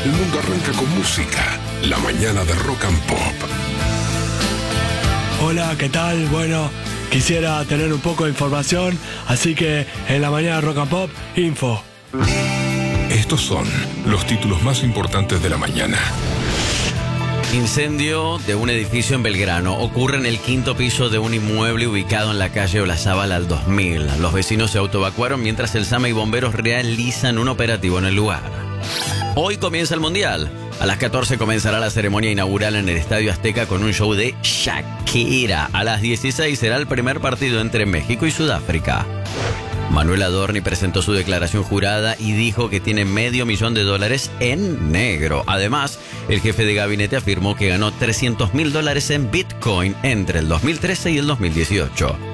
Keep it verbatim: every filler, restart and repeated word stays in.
El mundo arranca con música. La mañana de Rock and Pop. Hola, ¿qué tal? Bueno, quisiera tener un poco de información, así que en la mañana de Rock and Pop, info. Estos son los títulos más importantes de la mañana. Incendio de un edificio en Belgrano. Ocurre en el quinto piso de un inmueble ubicado en la calle Olazábal al dos mil. Los vecinos se autoevacuaron mientras el SAME y bomberos realizan un operativo en el lugar. Hoy comienza el Mundial. A las catorce comenzará la ceremonia inaugural en el Estadio Azteca con un show de Shakira. A las dieciséis será el primer partido entre México y Sudáfrica. Manuel Adorni presentó su declaración jurada y dijo que tiene medio millón de dólares en negro. Además, el jefe de gabinete afirmó que ganó trescientos mil dólares en Bitcoin entre el dos mil trece y el dos mil dieciocho.